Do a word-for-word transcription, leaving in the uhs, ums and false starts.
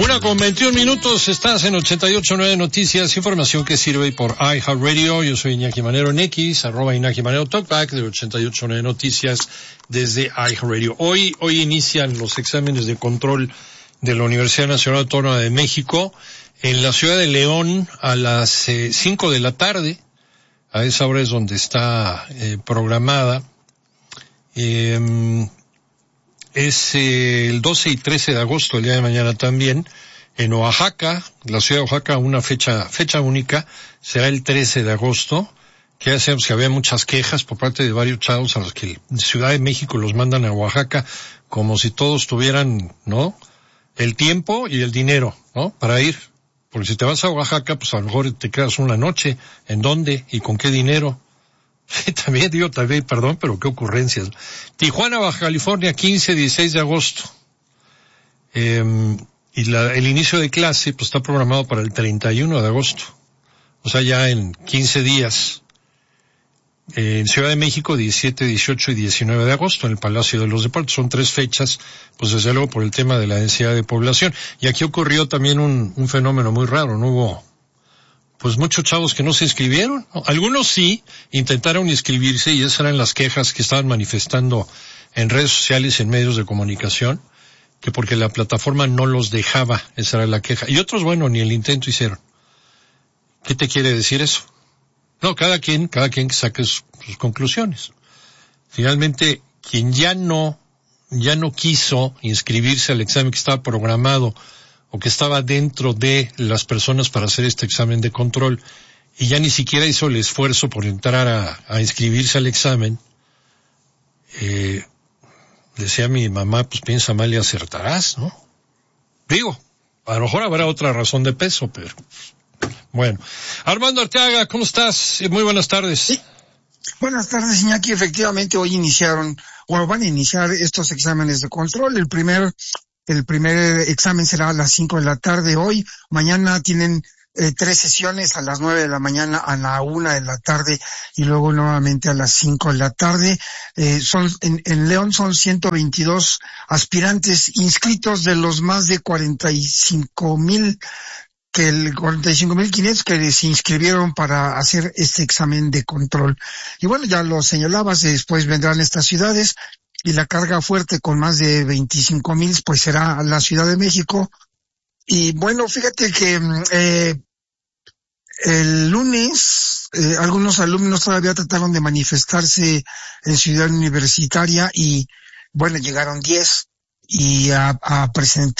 Una con veintiún minutos, estás en ochenta y ocho punto nueve Noticias, información que sirve por iHeartRadio. Yo soy Iñaki Manero en X, arroba Iñaki Manero Talkback de ochenta y ocho punto nueve Noticias desde iHeartRadio. Hoy, hoy inician los exámenes de control de la Universidad Nacional Autónoma de México en la ciudad de León a las eh, cinco de la tarde. A esa hora es donde está eh, programada. Eh, es eh, el doce y trece de agosto, el día de mañana también. En Oaxaca, la ciudad de Oaxaca, una fecha, fecha única, será el trece de agosto, que ya sabemos que había muchas quejas por parte de varios chavos a los que Ciudad de México los mandan a Oaxaca como si todos tuvieran, ¿no?, el tiempo y el dinero, ¿no?, para ir. Porque si te vas a Oaxaca, pues a lo mejor te quedas una noche. ¿En dónde? ¿Y con qué dinero? También digo, también, perdón, pero qué ocurrencias. Tijuana, Baja California, quince, dieciséis de agosto. Eh, y la, el inicio de clase, pues está programado para el treinta y uno de agosto. O sea, ya en quince días. Eh, en Ciudad de México, diecisiete, dieciocho y diecinueve de agosto, en el Palacio de los Deportes. Son tres fechas, pues desde luego por el tema de la densidad de población. Y aquí ocurrió también un, un fenómeno muy raro, ¿no? Hubo, pues muchos chavos que no se inscribieron, ¿no? Algunos sí intentaron inscribirse y esas eran las quejas que estaban manifestando en redes sociales y en medios de comunicación, que porque la plataforma no los dejaba, esa era la queja. Y otros, bueno, ni el intento hicieron. ¿Qué te quiere decir eso? No, cada quien, cada quien que saque sus, sus conclusiones. Finalmente, quien ya no, ya no quiso inscribirse al examen que estaba programado o que estaba dentro de las personas para hacer este examen de control y ya ni siquiera hizo el esfuerzo por entrar a, a inscribirse al examen, eh, decía mi mamá, pues piensa mal y acertarás, ¿no? Digo, a lo mejor habrá otra razón de peso, pero bueno. Armando Arteaga, ¿cómo estás? Muy buenas tardes. Sí. Buenas tardes, Iñaki. Efectivamente, hoy iniciaron, o van a iniciar estos exámenes de control. El primer, el primer examen será a las cinco de la tarde hoy. Mañana tienen eh, tres sesiones, a las nueve de la mañana, a la una de la tarde y luego nuevamente a las cinco de la tarde. Eh, son, en, en León son ciento veintidós aspirantes inscritos de los más de cuarenta y cinco mil que el cuarenta y cinco mil quinientos que se inscribieron para hacer este examen de control. Y bueno, ya lo señalabas, después vendrán estas ciudades y la carga fuerte con más de veinticinco mil pues será la Ciudad de México. Y bueno, fíjate que eh, el lunes eh, algunos alumnos todavía trataron de manifestarse en Ciudad Universitaria y bueno, llegaron diez y a, a presentar